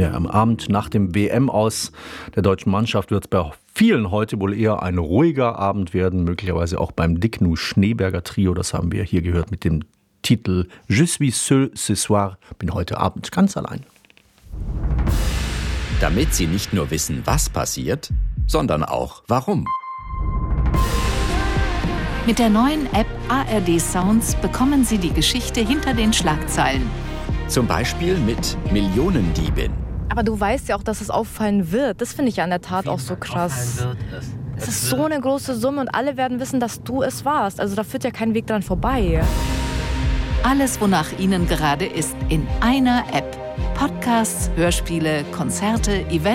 am Abend nach dem WM-Aus der deutschen Mannschaft wird es bei vielen heute wohl eher ein ruhiger Abend werden, möglicherweise auch beim Dicknu Schneeberger Trio. Das haben wir hier gehört mit dem Titel Je suis seul ce soir, bin heute Abend ganz allein. Damit Sie nicht nur wissen, was passiert, sondern auch warum. Mit der neuen App ARD Sounds bekommen Sie die Geschichte hinter den Schlagzeilen. Zum Beispiel mit Millionendiebin. Aber du weißt ja auch, dass es auffallen wird. Das finde ich ja in der Tat auch so krass. Es ist so eine große Summe und alle werden wissen, dass du es warst. Also da führt ja kein Weg dran vorbei. Alles, wonach Ihnen gerade ist, in einer App. Podcasts, Hörspiele, Konzerte, Events.